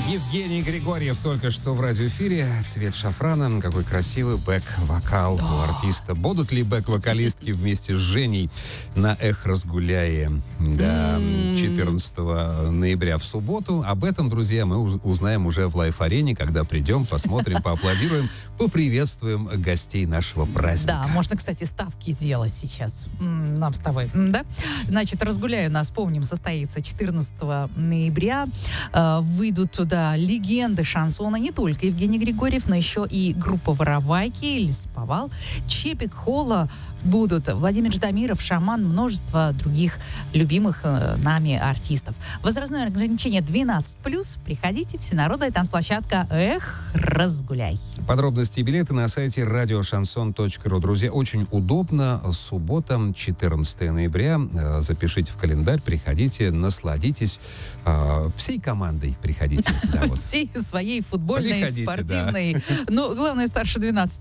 Евгений Григорьев только что в радиоэфире. Цвет шафрана. Какой красивый бэк-вокал у артиста. Будут ли бэк-вокалистки вместе с Женей на «Эх, разгуляе» 14 ноября в субботу? Об этом, друзья, мы узнаем уже в лайв-арене, когда придем, посмотрим, поаплодируем, поприветствуем гостей нашего праздника. Да, можно, кстати, ставки делать сейчас нам с тобой, да? Значит, «Разгуляй» у нас, помним, состоится 14 ноября. Выйдут туда легенды шансона, не только Евгений Григорьев, но еще и группа «Воровайки», Лесповал, Чепик, Холла. Будут Владимир Ждамиров, Шаман, множество других любимых нами артистов. Возрастное ограничение 12+. Приходите, всенародная танцплощадка «Эх, разгуляй». Подробности и билеты на сайте радиошансон.ру. Друзья, очень удобно. Суббота, 14 ноября. Запишите в календарь, приходите, насладитесь. Всей командой приходите. Всей своей футбольной, Приходите, спортивной. Ну, главное, старше 12